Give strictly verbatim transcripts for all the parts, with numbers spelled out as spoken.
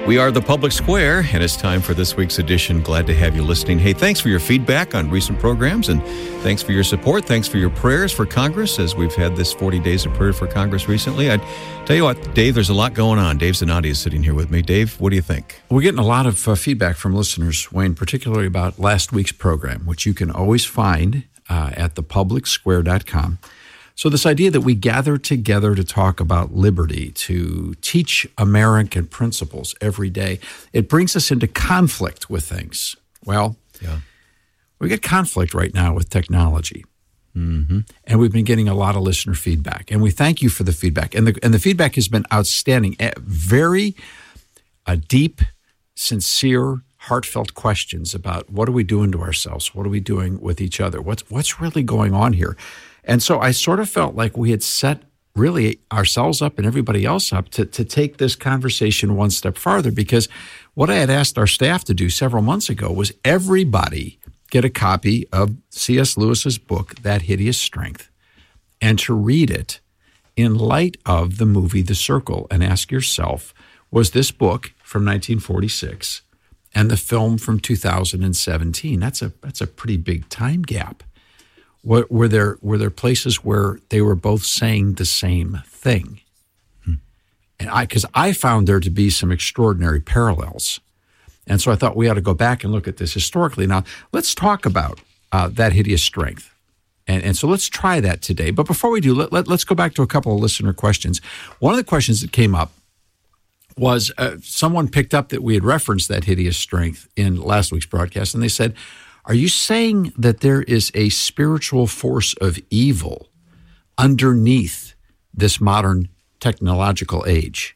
We are the Public Square, and it's time for this week's edition. Glad to have you listening. Hey, thanks for your feedback on recent programs, and thanks for your support. Thanks for your prayers for Congress, as we've had this forty days of prayer for Congress recently. I tell you what, Dave, there's a lot going on. Dave Zanotti is sitting here with me. Dave, what do you think? We're getting a lot of uh, feedback from listeners, Wayne, particularly about last week's program, which you can always find uh, at the public square dot com. So this idea that we gather together to talk about liberty, to teach American principles every day, it brings us into conflict with things. Well, yeah. we get conflict right now with technology. Mm-hmm. And we've been getting a lot of listener feedback. And we thank you for the feedback. And the, and the feedback has been outstanding. Very uh, deep, sincere, heartfelt questions about what are we doing to ourselves? What are we doing with each other? What's, what's really going on here? And so I sort of felt like we had set really ourselves up and everybody else up to, to take this conversation one step farther, because what I had asked our staff to do several months ago was everybody get a copy of C S. Lewis's book, That Hideous Strength, and to read it in light of the movie The Circle and ask yourself, was this book from nineteen forty-six and the film from two thousand seventeen, that's a that's a pretty big time gap. Were, were there were there places where they were both saying the same thing? Hmm. And I, because I found there to be some extraordinary parallels, and so I thought we ought to go back and look at this historically. Now, let's talk about uh, That Hideous Strength, and and so let's try that today. But before we do, let, let let's go back to a couple of listener questions. One of the questions that came up was uh, someone picked up that we had referenced That Hideous Strength in last week's broadcast, and they said, are you saying that there is a spiritual force of evil underneath this modern technological age?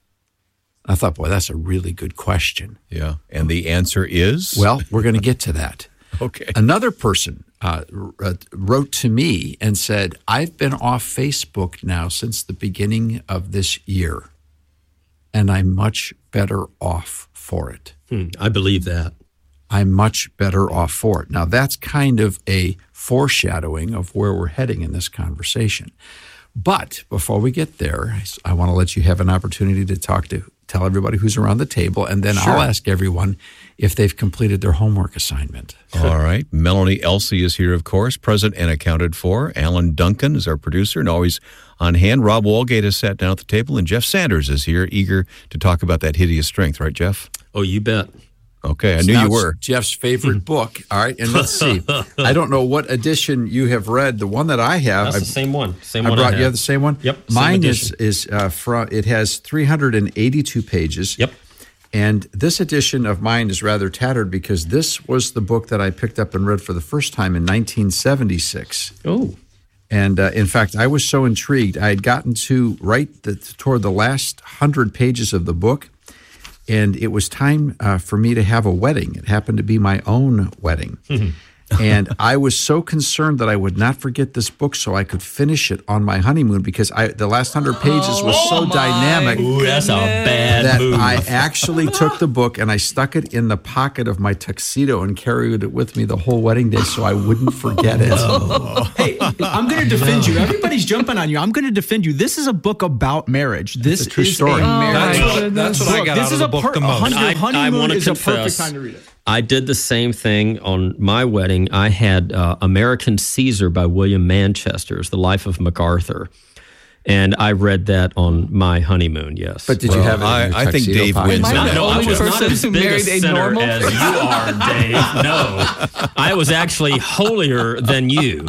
I thought, boy, that's a really good question. Yeah. And the answer is? Well, we're going to get to that. Okay. Another person uh, wrote to me and said, I've been off Facebook now since the beginning of this year, and I'm much better off for it. Hmm, I believe that. I'm much better off for it. Now, that's kind of a foreshadowing of where we're heading in this conversation. But before we get there, I want to let you have an opportunity to talk to, tell everybody who's around the table, and then sure. I'll ask everyone if they've completed their homework assignment. All right. Melanie Elsey is here, of course, present and accounted for. Alan Duncan is our producer and always on hand. Rob Walgate has sat down at the table, and Jeff Sanders is here, eager to talk about That Hideous Strength. Right, Jeff? Oh, you bet. Okay, I so knew you were. Jeff's favorite book. All right, and let's see. I don't know what edition you have read. The one that I have, that's I, the same one. Same I one. brought I have. you have the same one. Yep. Mine is is uh, from. It has three hundred eighty-two pages. Yep. And this edition of mine is rather tattered because this was the book that I picked up and read for the first time in nineteen seventy-six. Oh. And uh, in fact, I was so intrigued. I had gotten to right the, toward the last hundred pages of the book. And it was time uh, for me to have a wedding. It happened to be my own wedding. Mm-hmm. And I was so concerned that I would not forget this book so I could finish it on my honeymoon, because I, the last hundred pages was so oh dynamic Ooh, that's a bad that move. I actually took the book and I stuck it in the pocket of my tuxedo and carried it with me the whole wedding day so I wouldn't forget it. No. Hey, I'm going to defend no. you. Everybody's jumping on you. I'm going to defend you. This is a book about marriage. This it's a true is story. a Oh, marriage that's what, that's what I got this out of is the a book per- the most. I, honeymoon I want to is confess, a perfect time to read it. I did the same thing on my wedding. I had uh, American Caesar by William Manchester, it's the life of MacArthur. And I read that on my honeymoon, yes. But did well, you have it I, in your I think Dave pocket? wins. Not, Not, no, I was person not as who big married a a sinner normal as you are, Dave. No. I was actually holier than you.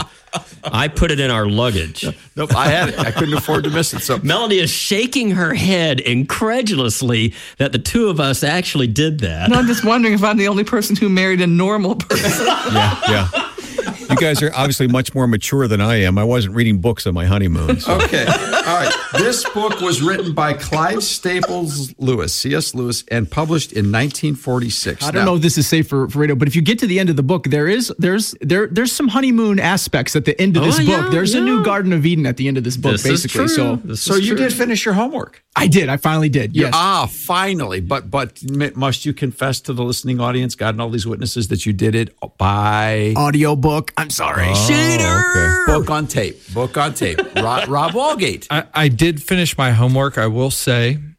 I put it in our luggage. Nope, I had it. I couldn't afford to miss it. So Melanie is shaking her head incredulously that the two of us actually did that. No, I'm just wondering if I'm the only person who married a normal person. Yeah, yeah. You guys are obviously much more mature than I am. I wasn't reading books on my honeymoon. So. Okay. All right. This book was written by Clive Staples Lewis, C S. Lewis, and published in nineteen forty-six. I don't now, know if this is safe for, for radio, but if you get to the end of the book, there is there's there there's some honeymoon aspects at the end of oh, this book. Yeah, there's yeah. a new Garden of Eden at the end of this book, this basically. Is true. So, this so is you true. did finish your homework. I did. I finally did. You, yes. Ah, finally. But but must you confess to the listening audience, God and all these witnesses, that you did it by audio book? I'm sorry. Oh, Shader. Okay. Book on tape. Book on tape. Rob, Rob Walgate. I, I did finish my homework, I will say.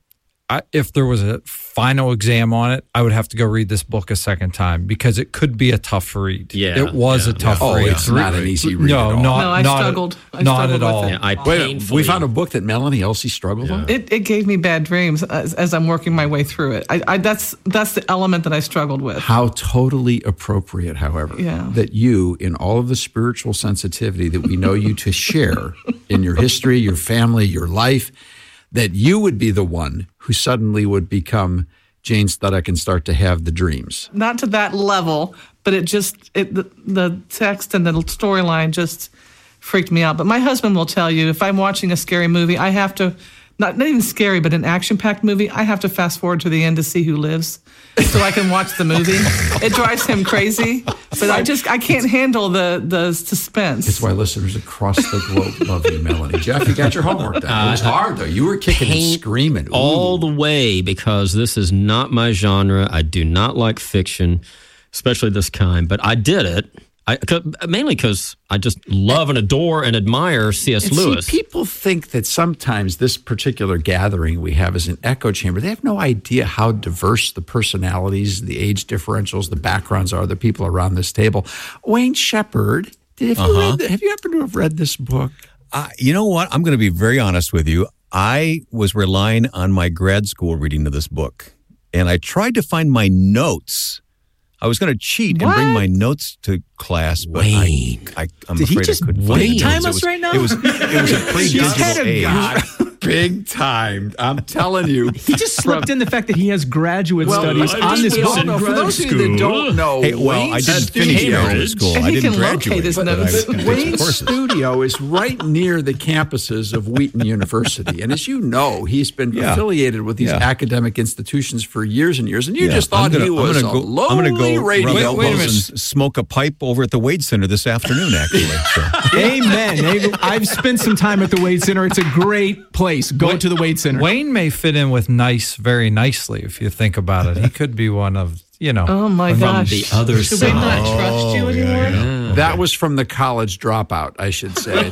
I, if there was a final exam on it, I would have to go read this book a second time because it could be a tough read. Yeah, it was yeah, a tough yeah. Oh, read. it's not an easy read No, at all. not, No, I not struggled. At, I not struggled at with all. it. Yeah, I Wait, painfully, we found a book that Melanie Elsie struggled Yeah. with? It, it gave me bad dreams as, as I'm working my way through it. I, I, that's that's the element that I struggled with. How totally appropriate, however, Yeah. that you, in all of the spiritual sensitivity that we know you to share in your history, your family, your life, that you would be the one who suddenly would become Jane Studdock and start to have the dreams. Not to that level, but it just it the, the text and the storyline just freaked me out. But my husband will tell you if I'm watching a scary movie, I have to not not even scary, but an action-packed movie, I have to fast forward to the end to see who lives, so I can watch the movie. It drives him crazy, but I just I can't handle the the suspense. It's why listeners across the globe love you, Melanie. Jeff, you got your homework done. It was hard, though. You were kicking and paint screaming. Ooh. all the way because this is not my genre. I do not like fiction, especially this kind, but I did it. I, mainly because I just love and adore and admire C S. And Lewis. See, people think that sometimes this particular gathering we have is an echo chamber. They have no idea how diverse the personalities, the age differentials, the backgrounds are, the people around this table. Wayne Shepherd, have, you Uh-huh. read the, have you happened to have read this book? Uh, you know what? I'm going to be very honest with you. I was relying on my grad school reading of this book, and I tried to find my notes. I was going to cheat and bring my notes to class, but I, I, I'm Did he afraid just I couldn't find big the time notes. It us was- right now? It was, it was a pre-digital age. God, big time. I'm telling you. He just slipped in the fact that he has graduate studies I on this just- book. well, no, for those of you that don't know, Hey, well, Wayne I didn't Studio- finish graduate school. And I he didn't can locate graduate. his but I notes. took some Wayne's courses. studio is right near the campuses of Wheaton University. And as you know, he's been Yeah. affiliated with these Yeah. academic institutions for years and years. And you Yeah, just thought I'm gonna, he was I'm gonna a go, lowly I'm gonna go radio. rub Wait- wait a elbows and smoke a pipe over at the Wade Center this afternoon, actually. So. Amen. Amen. I've spent some time at the Wade Center. It's a great place. Go to the Wade Center. Wayne may fit in with nice very nicely if you think about it. He could be one of, you know. Oh my from gosh! the other Should we not side. trust you anymore? That was from the college dropout, I should say.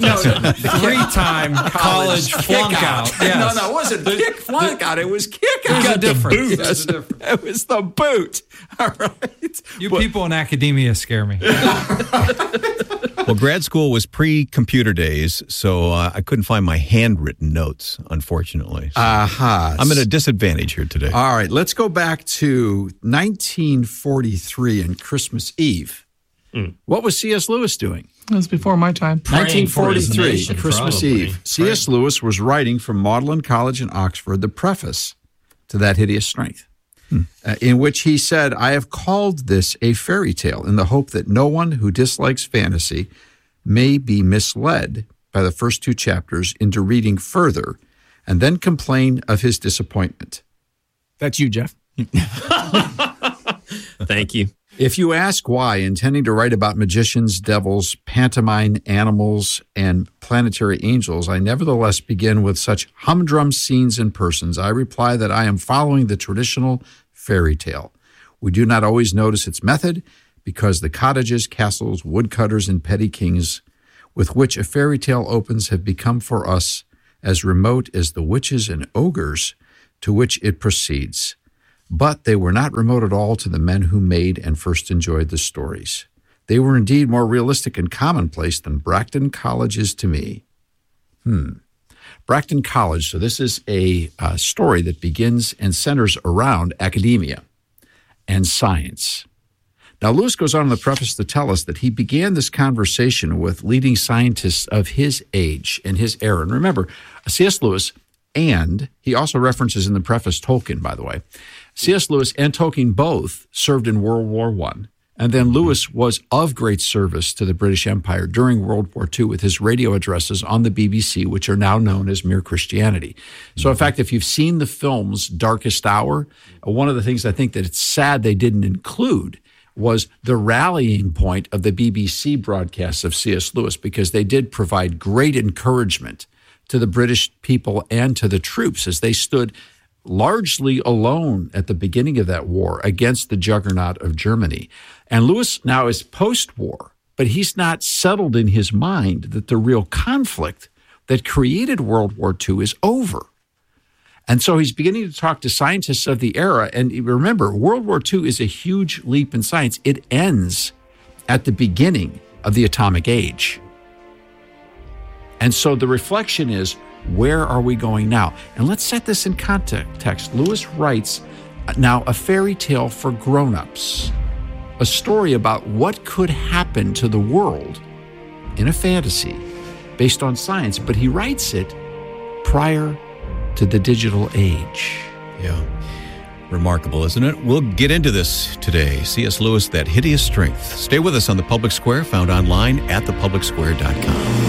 Three-time college flunk out. Yes. No, no, it wasn't kick flunk out. It was kick There's out. a difference. Yes, There's a difference. it was the boot. All right. You But- people in academia scare me. Well, grad school was pre-computer days, so uh, I couldn't find my handwritten notes, unfortunately. So Aha. I'm at a disadvantage here today. All right, let's go back to nineteen forty-three and Christmas Eve. What was C S. Lewis doing? It was before my time. Praying for his nineteen forty-three, nation, Christmas probably. Eve. C S. Lewis was writing from Magdalen College in Oxford the preface to That Hideous Strength, uh, in which he said, I have called this a fairy tale in the hope that no one who dislikes fantasy may be misled by the first two chapters into reading further and then complain of his disappointment. That's you, Jeff. Thank you. If you ask why, intending to write about magicians, devils, pantomime animals, and planetary angels, I nevertheless begin with such humdrum scenes and persons, I reply that I am following the traditional fairy tale. We do not always notice its method because the cottages, castles, woodcutters, and petty kings with which a fairy tale opens have become for us as remote as the witches and ogres to which it proceeds. But they were not remote at all to the men who made and first enjoyed the stories. They were indeed more realistic and commonplace than Bracton College is to me. Hmm. Bracton College, so this is a uh, story that begins and centers around academia and science. Now, Lewis goes on in the preface to tell us that he began this conversation with leading scientists of his age and his era. And remember, C S. Lewis, and he also references in the preface Tolkien, by the way. C S. Lewis and Tolkien both served in World War One, and then Lewis was of great service to the British Empire during World War Two with his radio addresses on the B B C, which are now known as Mere Christianity. So, in fact, if you've seen the films Darkest Hour, one of the things I think that it's sad they didn't include was the rallying point of the B B C broadcasts of C S. Lewis, because they did provide great encouragement to the British people and to the troops as they stood largely alone at the beginning of that war against the juggernaut of Germany. And Lewis now is post-war, but he's not settled in his mind that the real conflict that created World War Two is over. And so he's beginning to talk to scientists of the era. And remember, World War Two is a huge leap in science. It ends at the beginning of the atomic age. And so the reflection is, where are we going now? And let's set this in context. Lewis writes now a fairy tale for grown-ups, a story about what could happen to the world in a fantasy based on science, but he writes it prior to the digital age. Yeah. Remarkable, isn't it? We'll get into this today. C S. Lewis, That Hideous Strength. Stay with us on The Public Square, found online at the public square dot com.